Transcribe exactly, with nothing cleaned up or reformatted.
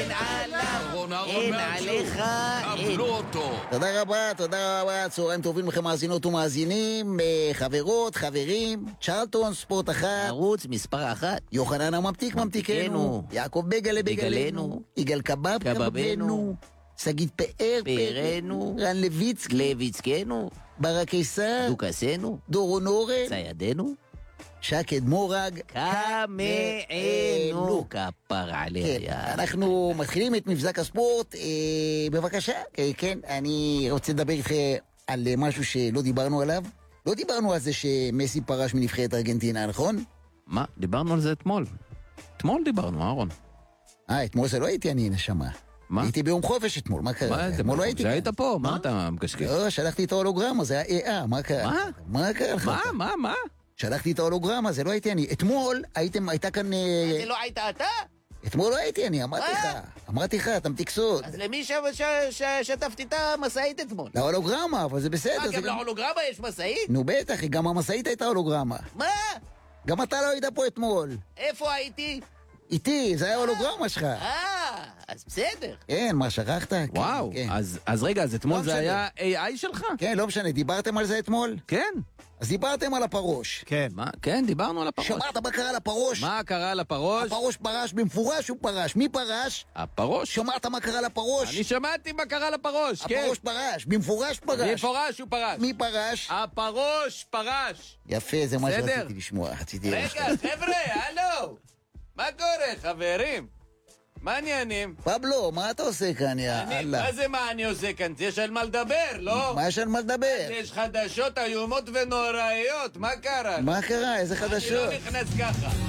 אין עליו, אין עליך, אין. קבלו אותו. תודה רבה, תודה רבה, צהריים טובים לכם מאזינות ומאזינים, אה, חברות, חברים, צ'רלטון, ספורט אחת, ערוץ מספר אחת, יוחנן הממתיק ממתיקנו, יעקב בגלה בגלנו, יגאל קבב קבבנו, שגית פאר פארנו, רן לויצקי, לויצקנו, ברק קיסר, דוכסנו, דורון אורן, ציידנו, שקד מורג, קמאנו, כפר כן, עליה. אנחנו מתחילים את מבזק הספורט, אה, בבקשה, אה, כן, אני רוצה לדבר איתך על משהו שלא דיברנו עליו. לא דיברנו על זה שמסי פרש מנבחרת ארגנטינה, נכון? מה? דיברנו על זה אתמול. אתמול דיברנו, אהרון. אה, אתמול זה לא הייתי אני, נשמה. מה? הייתי ביום חופש אתמול, מה קרה? מה, אתמול לא הייתי כאן. שהיית פה, מה אתה מקשקש? לא, שלחתי את ההולוגרמה, זה היה אה, מה קרה? מה? מה קרה לך? מה, מה, מה? שלחתי את ההולוגרמה, זה לא הייתי אני. אתמול הייתם, הייתה כאן... אה, זה לא היית אתה? אתמול לא הייתי אני, אמרתי לך. מה? אמרתי לך, אתה מתיק סוד. אז למי ש- ש- ש- שטפתי את המשאית אתמול? להולוגרמה, אבל זה בסדר. מה, זה גם להולוגרמה יש משאית? נו בטח, גם המשאית הייתה הולוגרמה. מה? גם אתה לא היית פה אתמול. איפה הייתי? איתי, זה היה הולוגרמה שלך. אה, אז בסדר. כן, מה, שכחת? כן, וואו, כן. אז אז רגע, אז אתמול לא זה משנה. היה איי איי שלך? כן, לא משנה, דיברתם על זה אתמול? כן. אז דיברתם על הפרוש. כן. מה? כן, דיברנו על הפרוש. שמעת מה קרה לפרוש? מה קרה לפרוש? הפרוש פרש במפורש, הוא פרש. מי פרש? הפרוש? שמעת מה קרה לפרוש? אני שמעתי מה קרה לפרוש, כן. הפרוש פרש, במפורש פרש. מפורש הוא פרש. מי פרש? הפרוש פרש. יפה, זה מה בסדר. שרציתי לשמוע. רציתי... רגע, חבר'ה, הלו. מה קורה, חברים? מה עניינים? פבלו, מה אתה עושה כאן, יא אני- אללה? מה זה מה אני עושה כאן? יש על מה לדבר, לא? מה יש על מה לדבר? יש חדשות איומות ונוראיות, מה קרה? מה קרה? איזה אני לא חדשות? נכנס ככה.